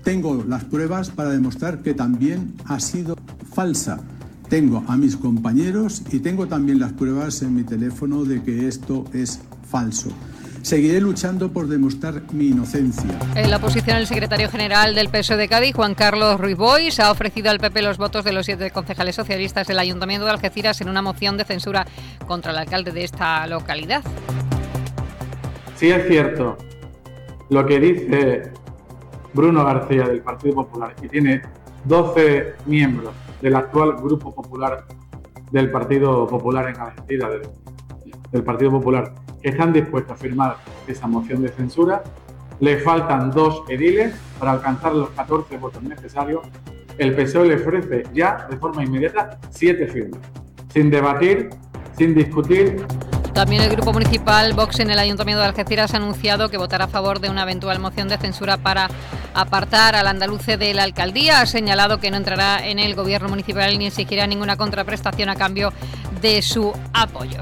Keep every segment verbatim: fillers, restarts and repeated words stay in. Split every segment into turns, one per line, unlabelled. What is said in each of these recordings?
tengo las pruebas para demostrar que también ha sido falsa. Tengo a mis compañeros y tengo también las pruebas en mi teléfono de que esto es falso. Seguiré luchando por demostrar mi inocencia.
En la oposición, el secretario general del P S O E de Cádiz, Juan Carlos Ruiz Boix, ha ofrecido al P P los votos de los siete concejales socialistas del Ayuntamiento de Algeciras en una moción de censura contra el alcalde de esta localidad.
Sí es cierto lo que dice Bruno García del Partido Popular, y tiene doce miembros del actual Grupo Popular del Partido Popular en Algeciras, del, del Partido Popular, que están dispuestos a firmar esa moción de censura. Le faltan dos ediles para alcanzar los catorce votos necesarios. El P S O E le ofrece ya, de forma inmediata, siete firmas, sin debatir, sin discutir.
También el Grupo Municipal Vox en el Ayuntamiento de Algeciras ha anunciado que votará a favor de una eventual moción de censura para apartar al andaluce de la alcaldía. Ha señalado que no entrará en el gobierno municipal ni exigirá ninguna contraprestación a cambio de su apoyo.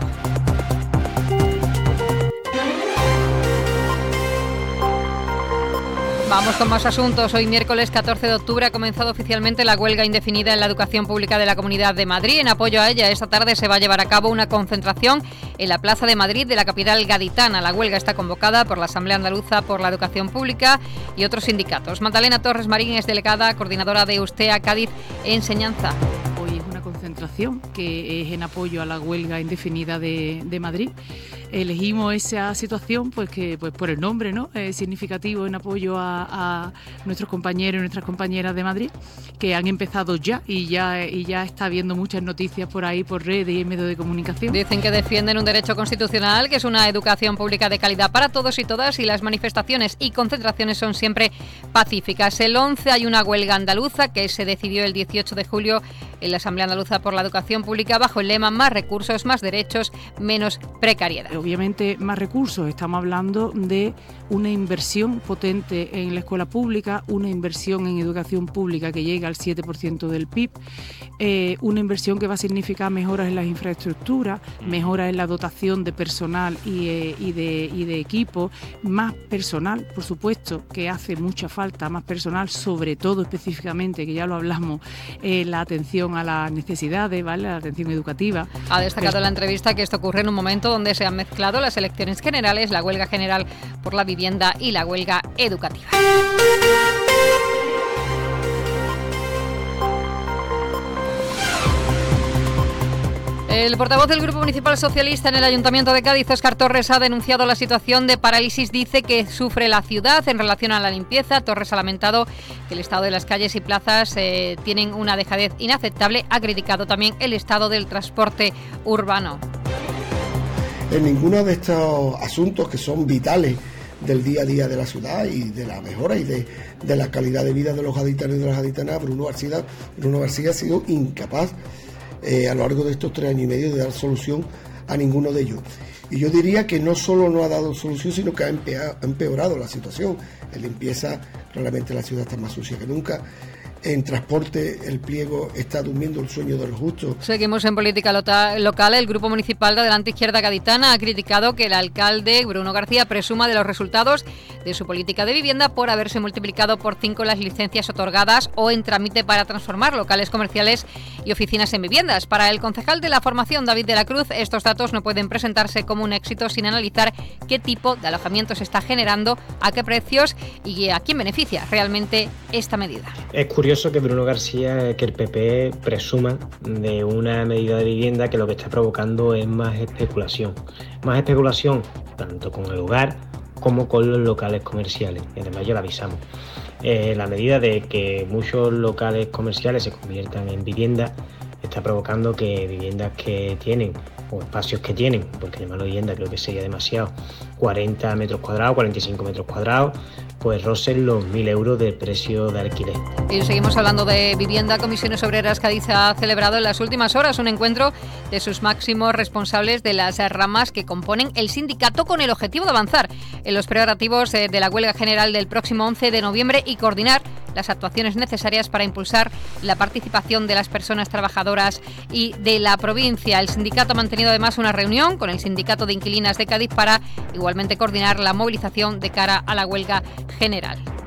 Vamos con más asuntos. Hoy, miércoles catorce de octubre, ha comenzado oficialmente la huelga indefinida en la educación pública de la Comunidad de Madrid. En apoyo a ella, esta tarde se va a llevar a cabo una concentración en la Plaza de Madrid de la capital gaditana. La huelga está convocada por la Asamblea Andaluza por la Educación Pública y otros sindicatos. Magdalena Torres Marín es delegada coordinadora de Ustea Cádiz Enseñanza.
Hoy es una concentración que es en apoyo a la huelga indefinida de, de Madrid. Elegimos esa situación pues que pues por el nombre, ¿no? Es significativo en apoyo a, a nuestros compañeros y nuestras compañeras de Madrid, que han empezado ya y ya y ya está habiendo muchas noticias por ahí, por redes y en medios de comunicación.
Dicen que defienden un derecho constitucional, que es una educación pública de calidad para todos y todas, y las manifestaciones y concentraciones son siempre pacíficas. El once hay una huelga andaluza que se decidió el dieciocho de julio en la Asamblea Andaluza por la Educación Pública bajo el lema más recursos, más derechos, menos precariedad.
Obviamente más recursos, estamos hablando de una inversión potente en la escuela pública, una inversión en educación pública que llega al siete por ciento del P I B, eh, una inversión que va a significar mejoras en las infraestructuras, mejoras en la dotación de personal y, eh, y, de, y de equipo, más personal, por supuesto, que hace mucha falta, más personal, sobre todo específicamente, que ya lo hablamos, eh, la atención a las necesidades, ¿vale? La atención educativa.
Ha destacado en la entrevista que esto ocurre en un momento donde se han mezclado las elecciones generales, la huelga general por la vivienda y la huelga educativa. El portavoz del Grupo Municipal Socialista en el Ayuntamiento de Cádiz, Óscar Torres, ha denunciado la situación de parálisis, dice, que sufre la ciudad en relación a la limpieza. Torres ha lamentado que el estado de las calles y plazas eh, tienen una dejadez inaceptable. Ha criticado también el estado del transporte urbano.
En ninguno de estos asuntos que son vitales del día a día de la ciudad y de la mejora y de, de la calidad de vida de los gaditanos y de las gaditanas, Bruno García, Bruno García ha sido incapaz eh, a lo largo de estos tres años y medio de dar solución a ninguno de ellos. Y yo diría que no solo no ha dado solución, sino que ha empeorado la situación. En limpieza, claramente la ciudad está más sucia que nunca. En transporte, el pliego está durmiendo el sueño de los justos.
Seguimos en política local. El Grupo Municipal de Adelante Izquierda Gaditana ha criticado que el alcalde Bruno García presuma de los resultados de su política de vivienda por haberse multiplicado por cinco las licencias otorgadas o en trámite para transformar locales comerciales y oficinas en viviendas. Para el concejal de la formación, David de la Cruz, estos datos no pueden presentarse como un éxito sin analizar qué tipo de alojamiento se está generando, a qué precios y a quién beneficia realmente esta medida.
Es curioso que Bruno García, que el P P presuma de una medida de vivienda que lo que está provocando es más especulación. Más especulación tanto con el hogar como con los locales comerciales. Y además ya lo avisamos. Eh, la medida de que muchos locales comerciales se conviertan en viviendas está provocando que viviendas que tienen, o espacios que tienen, porque llamarlo vivienda creo que sería demasiado, cuarenta metros cuadrados, cuarenta y cinco metros cuadrados, pues rocen los mil euros de precio de alquiler.
Y seguimos hablando de vivienda. Comisiones Obreras Cádiz ha celebrado en las últimas horas un encuentro de sus máximos responsables de las ramas que componen el sindicato con el objetivo de avanzar en los preparativos de la huelga general del próximo once de noviembre y coordinar las actuaciones necesarias para impulsar la participación de las personas trabajadoras y de la provincia. El sindicato ha mantenido además una reunión con el Sindicato de Inquilinas de Cádiz para igualmente coordinar la movilización de cara a la huelga general.